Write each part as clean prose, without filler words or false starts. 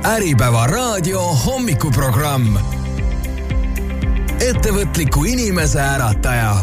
Äripäeva raadio hommikuprogramm. Ettevõtliku inimese ärataja.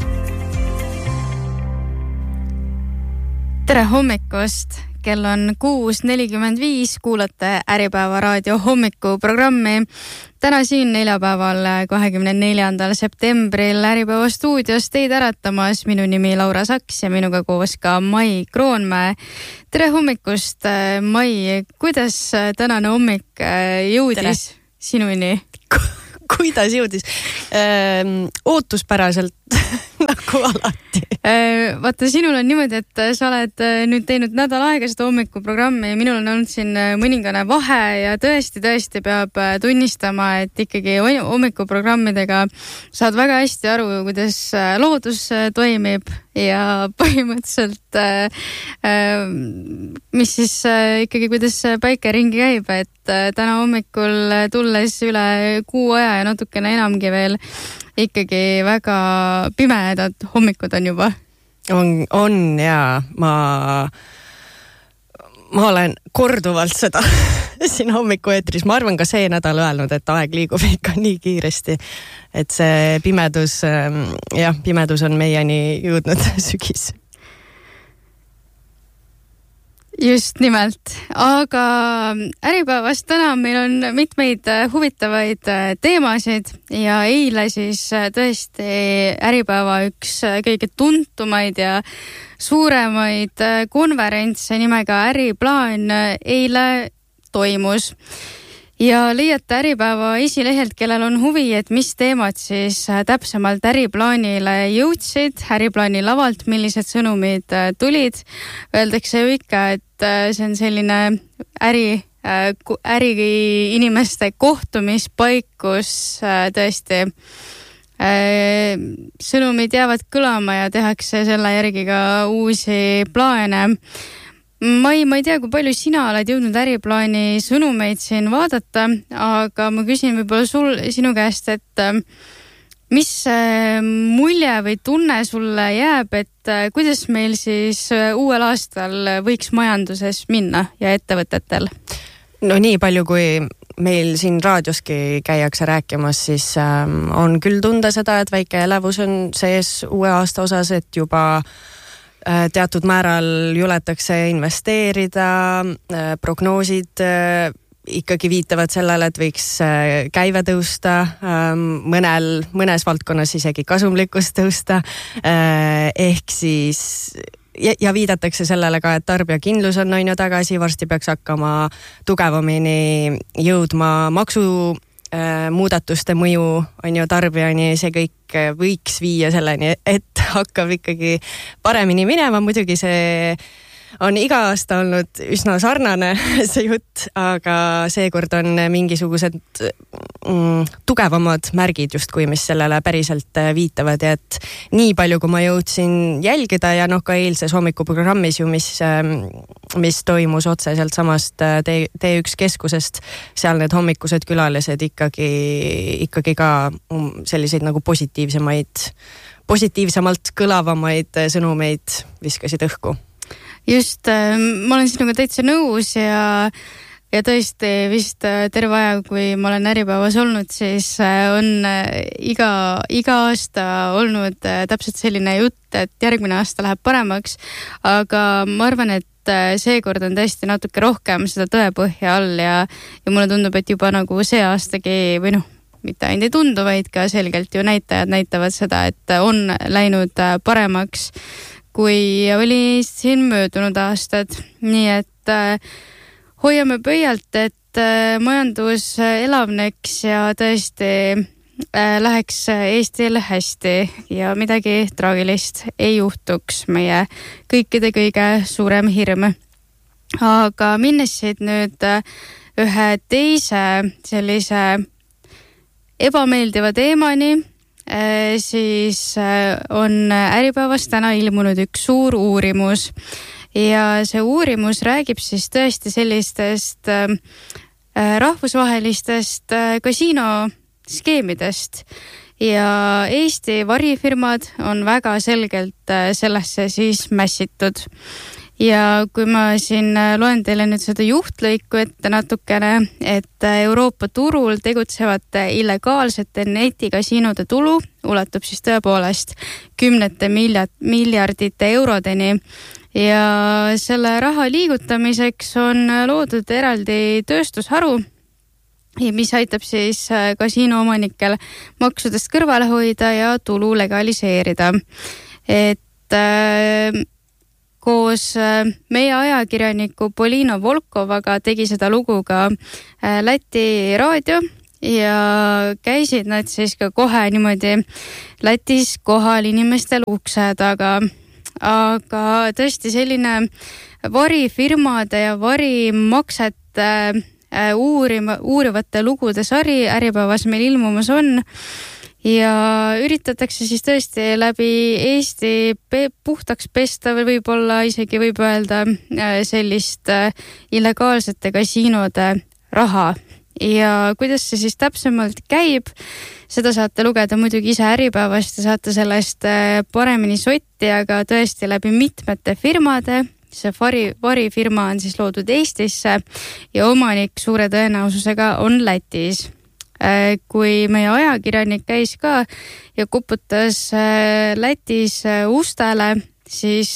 Tere hommikust! Kell on 6:45, kuulate Äripäeva raadio hommikuprogrammi. Täna siin neljapäeval 24. septembril Äripäeva stuudios teid äratamas minu nimi Laura Saks ja minuga koos ka Mai Kroonmäe. Tere hommikust, Mai! Kuidas tänane hommik jõudis sinuni? Kuidas jõudis? Ootuspäraselt nagu alati. Vaata, sinul on niimoodi, et sa oled nüüd teinud nädal aega seda hommikuprogrammi ja minul on olnud siin mõningane vahe ja tõesti peab tunnistama, et ikkagi hommikuprogrammidega saad väga hästi aru, kuidas loodus toimib ja põhimõtteliselt mis siis ikkagi, kuidas päike ringi käib, et täna hommikul tulles üle kuu aja ja natukene enamgi veel ikkagi väga pimedad hommikud on juba. On ja ma olen korduvalt seda siin hommikueetris. Ma arvan ka see nädal öelnud, et aeg liigub ikka nii kiiresti, et see pimedus on meieni jõudnud sügis. Just nimelt, aga Äripäevast täna meil on mitmeid huvitavaid teemasid ja eile siis tõesti Äripäeva üks kõige tuntumaid ja suuremaid konverentse nimega Äriplaan eile toimus. Ja leiate Äripäeva esilehelt, kellel on huvi, et mis teemad siis täpsemalt Äriplaanile jõudsid, Äriplaani lavalt, millised sõnumid tulid. Öeldakse ju ikka, et see on selline äri inimeste kohtumispaik, kus tõesti sõnumid jäävad kõlama ja tehakse selle järgi ka uusi plaane. Ma ei tea, kui palju sina oled jõudnud Äriplaani sõnumeid siin vaadata, aga ma küsin võib-olla sinu käest, et mis mulje või tunne sulle jääb, et kuidas meil siis uuel aastal võiks majanduses minna ja ettevõtetel? No nii palju, kui meil siin raadioski käiakse rääkimas, siis on küll tunda seda, et väike elevus on sees uue aasta osas, et juba teatud määral juletakse investeerida, prognoosid ikkagi viitavad sellele, et võiks käive tõusta, mõnes valdkonnas isegi kasumlikkus tõusta, ehk siis ja viidatakse sellele ka, et tarbijakindlus on ju tagasi, varsti peaks hakkama tugevamini jõudma muudatuste mõju on ju tarbijani, see kõik võiks viia selleni, et hakkab ikkagi paremini minema. Muidugi see on iga aasta olnud üsna sarnane see jutt, aga seekord on mingisugused tugevamad märgid justkui, mis sellele päriselt viitavad ja et nii palju, kui ma jõudsin jälgida ja ka eilses hommikuprogrammis ju, mis toimus otseselt samast T1 keskusest, seal need hommikused külalised ikkagi ka selliseid nagu positiivsemalt kõlavamaid sõnumeid viskasid õhku. Just, ma olen sinuga täitsa nõus ja tõesti vist terve aja, kui ma olen Äripäevas olnud, siis on iga aasta olnud täpselt selline jutt, et järgmine aasta läheb paremaks, aga ma arvan, et seekord on tõesti natuke rohkem seda tõepõhja all ja mulle tundub, et juba nagu see aastagi või mitte ainult ei tundu, vaid ka selgelt ju näitajad näitavad seda, et on läinud paremaks kui oli siin möödunud aastad. Nii et hoiame pöialt, et majandus elavneks ja tõesti läheks Eestil hästi ja midagi traagilist ei juhtuks, meie kõikide kõige suurem hirm. Aga minnes siit nüüd ühe teise sellise ebameeldiva teemani, siis on Äripäevas täna ilmunud üks suur uurimus ja see uurimus räägib siis tõesti sellistest rahvusvahelistest kasiinoskeemidest ja Eesti varifirmad on väga selgelt sellesse siis mässitud. ja kui ma siin loen teile nüüd seda juhtlõiku ette natukene, et Euroopa turul tegutsevate illegaalsete netikasiinode tulu ulatub siis tõepoolest kümnete miljardite eurodeni ja selle raha liigutamiseks on loodud eraldi tööstusharu, mis aitab siis kasiinoomanikel maksudest kõrvale hoida ja tulu legaliseerida. Et koos meie ajakirjaniku Polina Volkovaga tegi seda lugu ka Läti raadio ja käisid nad siis ka kohe niimoodi Lätis kohal inimestel ukse taga. Aga tõesti selline varifirmade ja varimaksete uurivate lugude sari Äripäevas meil ilmumas on ja üritatakse siis tõesti läbi Eesti puhtaks pesta või võib-olla isegi võib öelda sellist illegaalsete kasiinode raha. Ja kuidas see siis täpsemalt käib, seda saate lugeda muidugi ise Äripäevast ja saate sellest paremini sotti, aga tõesti läbi mitmete firmade. See varifirma on siis loodud Eestisse ja omanik suure tõenäosusega on Lätis. Kui meie ajakirjanik käis ka ja kuputas Lätis ustele, siis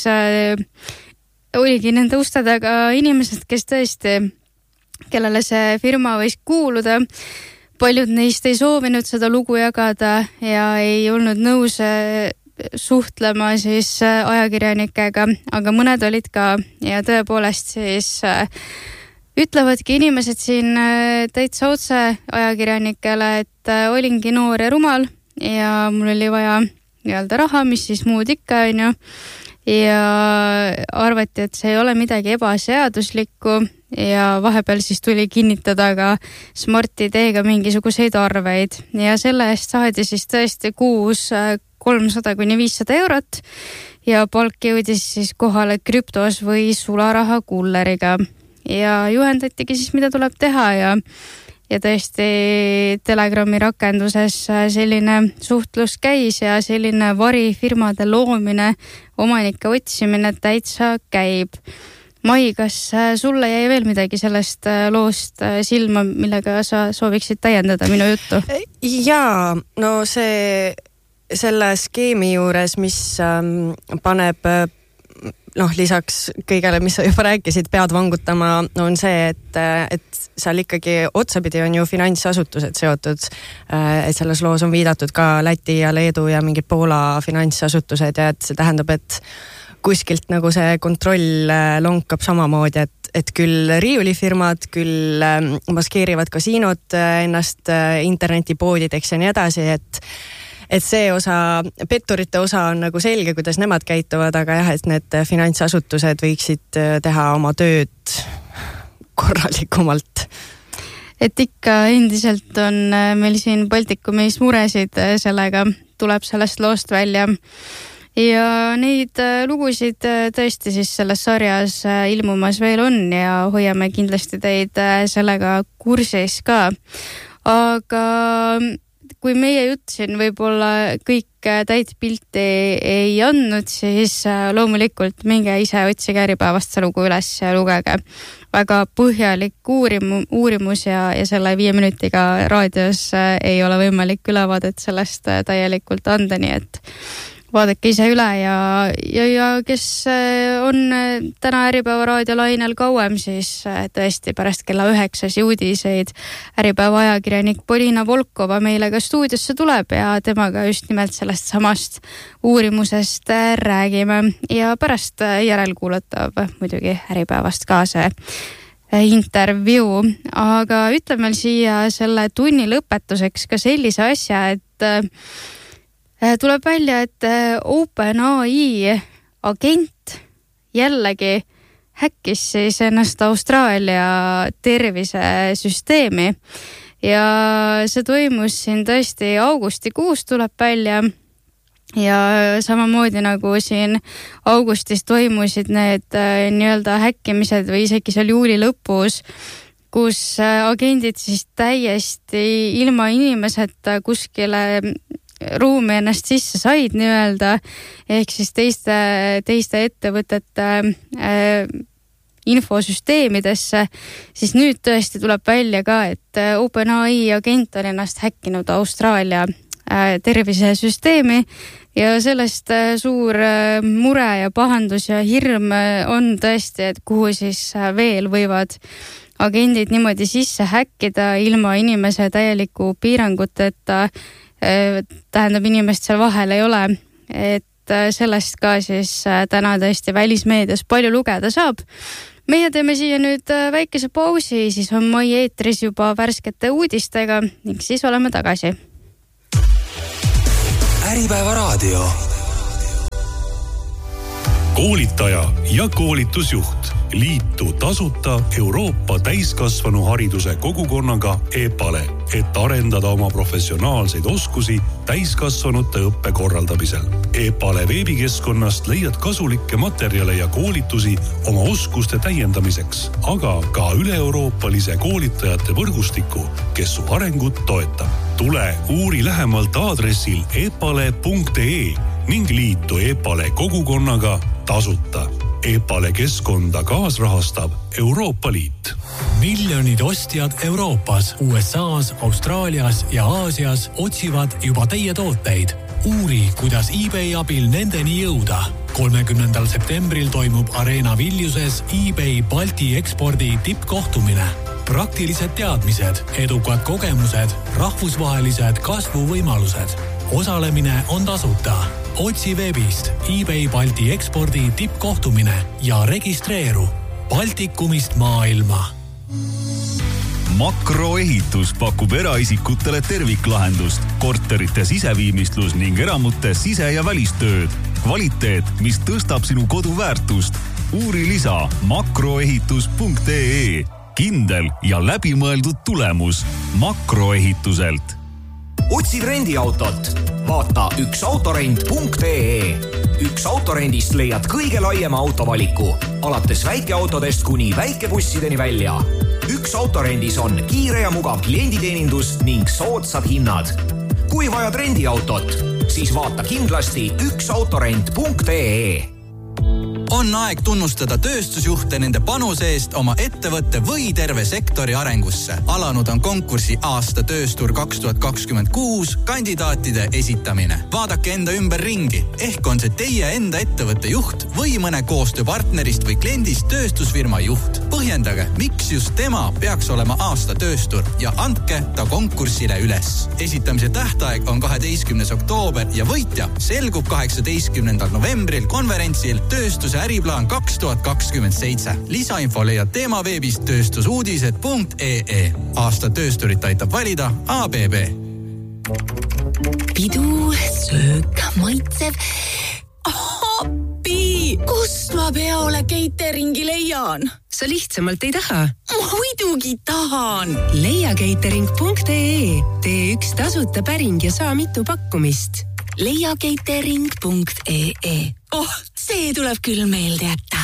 oligi nende uste taga inimesed, kes tõesti, kellele see firma võis kuuluda. Paljud neist ei soovinud seda lugu jagada ja ei olnud nõus suhtlema siis ajakirjanikega, aga mõned olid ka ja tõepoolest siis ütlevadki inimesed siin täitsa otse ajakirjanikele, et olingi noor ja rumal ja mul oli vaja nii-öelda raha, mis siis muud ikka on ju. Ja arvati, et see ei ole midagi ebaseaduslikku ja vahepeal siis tuli kinnitada ka Smart-ID-ga mingisuguseid arveid ja selle eest saadi siis tõesti kuus 300–500 eurot ja palk jõudis siis kohale krüptos või sularaha kulleriga. Ja juhendatigi siis, mida tuleb teha ja tõesti Telegrami rakenduses selline suhtlus käis ja selline varifirmade loomine, omanike otsimine täitsa käib. Mai, kas sulle jäi veel midagi sellest loost silma, millega sa sooviksid täiendada minu juttu? Jaa, no selle skeemi juures, mis paneb lisaks kõigele, mis sa juba rääkisid, pead vangutama, on see, et seal ikkagi otsapidi on ju finantsasutused seotud, et selles loos on viidatud ka Läti ja Leedu ja mingid Poola finantsasutused ja et see tähendab, et kuskilt nagu see kontroll lonkab samamoodi, et küll riiulifirmad, küll maskeerivad kasiinod ennast internetipoodideks ja nii edasi, et see osa, petturite osa on nagu selge, kuidas nemad käituvad, aga jah, et need finantsasutused võiksid teha oma tööd korralikumalt. Et ikka endiselt on meil siin Baltikumis muresid sellega, tuleb sellest loost välja. Ja neid lugusid tõesti siis selles sarjas ilmumas veel on ja hoiame kindlasti teid sellega kursis ka. Aga kui meie jutt siin võib-olla kõik täit pilti ei andnud, siis loomulikult minge ise otsige Äripäevast see lugu üles ja lugege. Väga põhjalik uurimus ja selle 5 minutiga raadios ei ole võimalik ülevaadet sellest täielikult anda, nii et vaadake ise üle ja kes on täna Äripäeva raadiolainel kauem, siis tõesti pärast kella 9 uudiseid Äripäeva ajakirjanik Polina Volkova meile ka stuudiosse tuleb ja temaga just nimelt sellest samast uurimusest räägime ja pärast järelkuulatav muidugi Äripäevast ka see intervjuu, aga ütleme siia selle tunni lõpetuseks ka sellise asja, et tuleb välja, et OpenAI agent jällegi häkkis siis ennast Austraalia tervisesüsteemi ja see toimus siin tõesti augustikuus tuleb välja ja samamoodi nagu siin augustis toimusid need nii-öelda häkkimised või isegi seal juuli lõpus, kus agendid siis täiesti ilma inimeseta kuskile ruumi ennast sisse said nii-öelda, ehk siis teiste ettevõtete infosüsteemidesse, siis nüüd tõesti tuleb välja ka, et OpenAI agent on ennast häkkinud Austraalia tervisesüsteemi ja sellest suur mure ja pahandus ja hirm on tõesti, et kuhu siis veel võivad agendid niimoodi sisse häkkida ilma inimese täieliku piiranguteta, tähendab inimest seal vahel ei ole, et sellest ka siis täna tõesti välismeedias palju lugeda saab. Meie teeme siia nüüd väikese pausi, siis on Mai eetris juba värskete uudistega ning siis oleme tagasi. Äripäeva raadio. Koolitaja ja koolitusjuht. Liitu tasuta Euroopa täiskasvanu hariduse kogukonnaga EPALE, et arendada oma professionaalseid oskusi täiskasvanute õppe korraldamisel. EPALE veebikeskkonnast leiad kasulikke materjale ja koolitusi oma oskuste täiendamiseks, aga ka üle-euroopalise koolitajate võrgustiku, kes su arengut toetab. Tule uuri lähemalt aadressil epale.ee ning liitu EPALE kogukonnaga tasuta. EPALE keskkonda kaasrahastab Euroopa Liit. Miljonid ostjad Euroopas, USAs, Austraalias ja Aasias otsivad juba teie tooteid. Uuri, kuidas eBay abil nendeni jõuda. 30. septembril toimub Areena Viljuses eBay Balti ekspordi tippkohtumine. Praktilised teadmised, edukad kogemused, rahvusvahelised kasvuvõimalused. Osalemine on tasuta. Otsi veebist eBay Balti ekspordi tippkohtumine ja registreeru. Baltikumist maailma. Makroehitus pakub eraisikutele terviklahendust, korterite siseviimistlus ning eramute sise- ja välistööd. Kvaliteet, mis tõstab sinu kodu väärtust. Uuri lisa makroehitus.ee. Kindel ja läbimõeldud tulemus Makroehituselt. Otsid rendiautot? Vaata üksautorent.ee. Üks autorendist leiad kõige laiema autovaliku, alates väikeautodest kuni väikebussideni välja. Üks autorendis on kiire ja mugav klienditeenindus ning soodsad hinnad. Kui vajad rendiautot, siis vaata kindlasti üksautorent.ee. On aeg tunnustada tööstusjuhte nende panuse eest oma ettevõtte või terve sektori arengusse. Alanud on konkursi aasta tööstur 2026 kandidaatide esitamine. Vaadake enda ümber ringi. Ehk on see teie enda ettevõtte juht või mõne koostööpartnerist või kliendist tööstusfirma juht. Põhjendage, miks just tema peaks olema aasta tööstur ja andke ta konkursile üles. Esitamise tähtaeg on 12. oktoober ja võitja selgub 18. novembril konverentsil Tööstuse äriplaan 2027. Lisainfo leiad teema veebist tööstusuudised.ee. Aasta töösturit aitab valida ABB. Pidu, söök, maitsev. Appi! Kust ma peole cateringi leian? Sa lihtsamalt ei taha? Muidugi tahan! Leia catering.ee. Tee üks tasuta päring ja saa mitu pakkumist. Leia catering.ee. See tuleb küll meelde jätta.